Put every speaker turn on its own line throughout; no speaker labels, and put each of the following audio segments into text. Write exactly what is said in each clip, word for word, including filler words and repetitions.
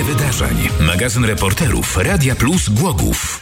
rytmie wydarzeń. Magazyn reporterów Radia Plus Głogów.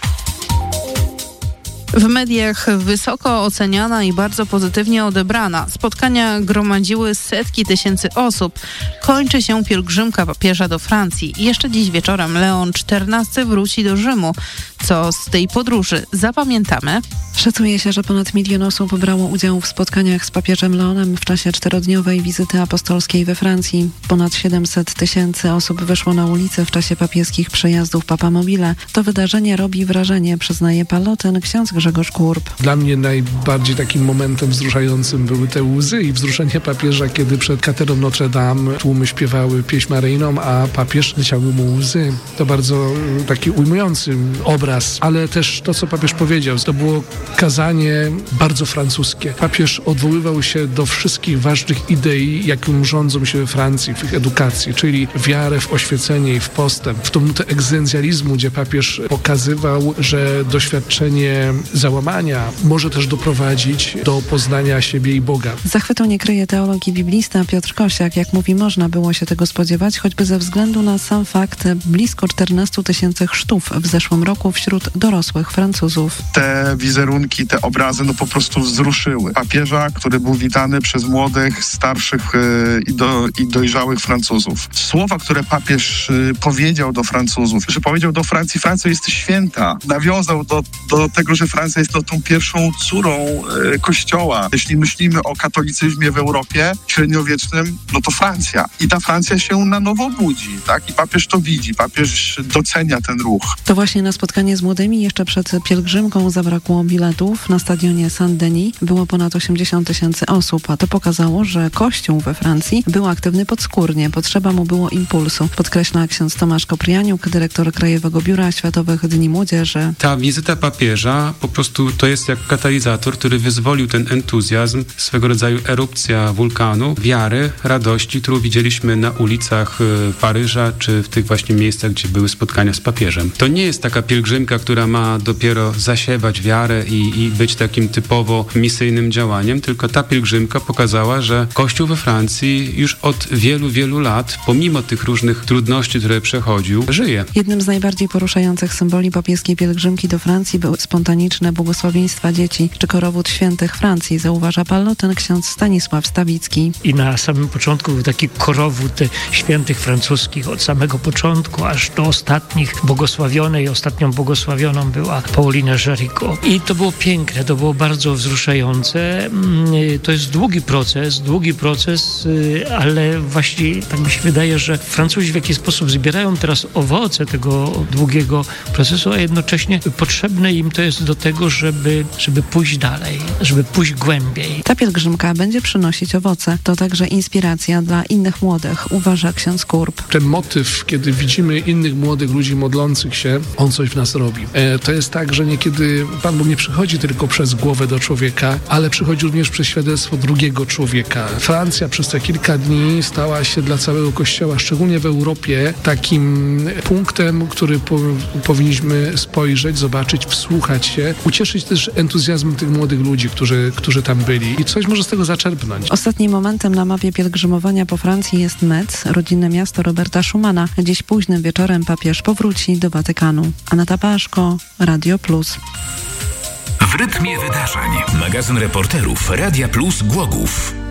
W mediach wysoko oceniana i bardzo pozytywnie odebrana. Spotkania gromadziły setki tysięcy osób. Kończy się pielgrzymka papieża do Francji. Jeszcze dziś wieczorem Leon czternasty wróci do Rzymu. Co z tej podróży zapamiętamy?
Szacuje się, że ponad milion osób brało udział w spotkaniach z papieżem Leonem w czasie czterodniowej wizyty apostolskiej we Francji. Ponad siedemset tysięcy osób wyszło na ulicę w czasie papieskich przejazdów Papa Mobile. To wydarzenie robi wrażenie, przyznaje Palloten, ksiądz Grzegorz Kurb.
Dla mnie najbardziej takim momentem wzruszającym były te łzy i wzruszenie papieża, kiedy przed katedrą Notre Dame tłumy śpiewały pieśń maryjną, a papież leciały mu łzy. To bardzo taki ujmujący obraz, ale też to, co papież powiedział, to było kazanie bardzo francuskie. Papież odwoływał się do wszystkich ważnych idei, jakim rządzą się we Francji, w ich edukacji, czyli wiarę w oświecenie i w postęp, w tą nutę egzystencjalizmu, gdzie papież pokazywał, że doświadczenie załamania może też doprowadzić do poznania siebie i Boga.
Zachwytu nie kryje teologii biblista Piotr Kosiak. Jak mówi, można było się tego spodziewać, choćby ze względu na sam fakt blisko czternastu tysięcy chrztów w zeszłym roku wśród dorosłych Francuzów.
Te wizerunki, te obrazy no po prostu wzruszyły. Papieża, który był witany przez młodych, starszych yy, i, do, i dojrzałych Francuzów. Słowa, które papież yy, powiedział do Francuzów, że powiedział do Francji, Francja jest święta. Nawiązał do, do tego, że Francja jest no, tą pierwszą córą yy, Kościoła. Jeśli myślimy o katolicyzmie w Europie średniowiecznym, no to Francja. I ta Francja się na nowo budzi, tak? I papież to widzi, papież docenia ten ruch.
To właśnie na spotkanie z młodymi jeszcze przed pielgrzymką zabrakło biletów. Na stadionie Saint-Denis było ponad osiemdziesiąt tysięcy osób, a to pokazało, że Kościół we Francji był aktywny podskórnie. Potrzeba mu było impulsu, podkreśla ksiądz Tomasz Koprianiuk, dyrektor Krajowego Biura Światowych Dni Młodzieży.
Ta wizyta papieża po prostu to jest jak katalizator, który wyzwolił ten entuzjazm, swego rodzaju erupcja wulkanu, wiary, radości, którą widzieliśmy na ulicach Paryża, czy w tych właśnie miejscach, gdzie były spotkania z papieżem. To nie jest taka pielgrzymka, która ma dopiero zasiewać wiarę i, i być takim typowo misyjnym działaniem, tylko ta pielgrzymka pokazała, że Kościół we Francji już od wielu, wielu lat, pomimo tych różnych trudności, które przechodził, żyje.
Jednym z najbardziej poruszających symboli papieskiej pielgrzymki do Francji były spontaniczne błogosławieństwa dzieci czy korowód świętych Francji, zauważa Palloten, ksiądz Stanisław Stawicki.
I na samym początku był taki korowód świętych francuskich od samego początku aż do ostatnich błogosławionej. Ostatnią błogosławioną była Paulina Jaricot. I to było piękne, to było bardzo wzruszające. To jest długi proces, długi proces, ale właśnie tak mi się wydaje, że Francuzi w jakiś sposób zbierają teraz owoce tego długiego procesu, a jednocześnie potrzebne im to jest do tego, żeby, żeby pójść dalej, żeby pójść głębiej.
Ta pielgrzymka będzie przynosić owoce. To także inspiracja dla innych młodych, uważa ksiądz Kurb.
Ten motyw, kiedy widzimy innych młodych ludzi modlących się, on coś w nas robi. E, to jest tak, że niekiedy Pan Bóg nie przychodzi tylko przez głowę do człowieka, ale przychodzi również przez świadectwo drugiego człowieka. Francja przez te kilka dni stała się dla całego Kościoła, szczególnie w Europie, takim punktem, który po, powinniśmy spojrzeć, zobaczyć, wsłuchać się, ucieszyć też entuzjazmem tych młodych ludzi, którzy, którzy tam byli i coś może z tego zaczerpnąć.
Ostatnim momentem na mapie pielgrzymowania po Francji jest Metz, rodzinne miasto Roberta Schumana. Dziś późnym wieczorem papież powróci do Watykanu. Aneta Paszko, Radio Plus.
W rytmie wydarzeń. Magazyn reporterów Radia Plus Głogów.